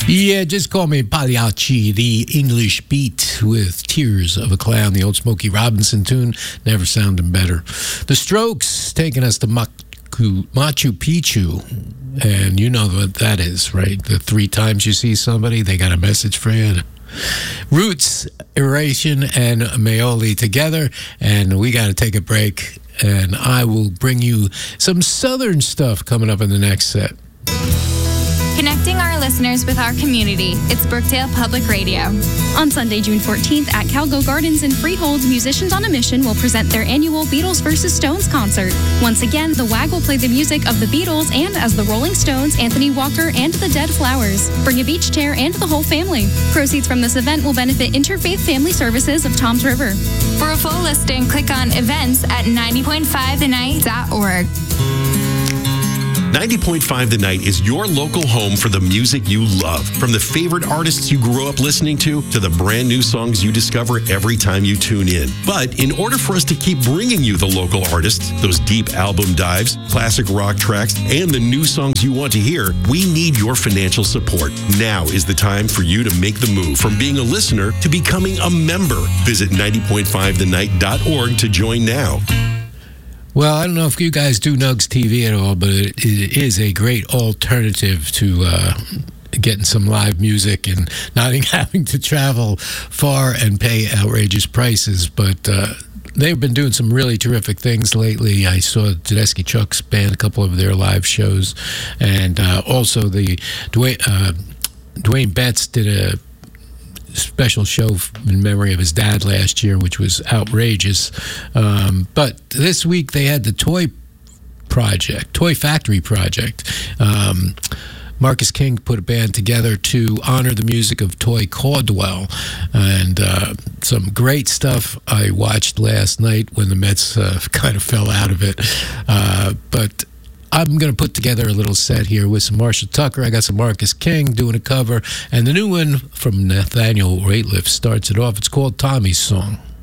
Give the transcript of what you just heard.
Yeah, just call me Pagliacci, the English beat with Tears of a Clown, the old Smokey Robinson tune, never sounding better. The Strokes taking us to Machu Picchu, and you know what that is, right? The 3 times you see somebody, they got a message for you. Roots, Aeration, and Maoli together, and we got to take a break, and I will bring you some Southern stuff coming up in the next set. Connecting our listeners with our community, it's Brookdale Public Radio. On Sunday, June 14th at Calgo Gardens in Freehold, Musicians on a Mission will present their annual Beatles vs. Stones concert. Once again, the WAG will play the music of the Beatles and as the Rolling Stones, Anthony Walker, and the Dead Flowers. Bring a beach chair and the whole family. Proceeds from this event will benefit Interfaith Family Services of Toms River. For a full listing, click on events at 90.5thenight.org. 90.5 The Night is your local home for the music you love. From the favorite artists you grew up listening to the brand new songs you discover every time you tune in. But in order for us to keep bringing you the local artists, those deep album dives, classic rock tracks, and the new songs you want to hear, we need your financial support. Now is the time for you to make the move from being a listener to becoming a member. Visit 90.5thenight.org to join now. Well, I don't know if you guys do Nugs TV at all, but it is a great alternative to getting some live music and not having to travel far and pay outrageous prices. But they've been doing some really terrific things lately. I saw Tedeschi Trucks band, a couple of their live shows, and also the Dwayne Betts did a special show in memory of his dad last year, which was outrageous. But this week they had the Toy Factory Project. Marcus King put a band together to honor the music of Toy Caldwell, and some great stuff I watched last night when the Mets kind of fell out of it. But I'm going to put together a little set here with some Marshall Tucker. I got some Marcus King doing a cover, and the new one from Nathaniel Rateliff starts it off. It's called Tommy's Song.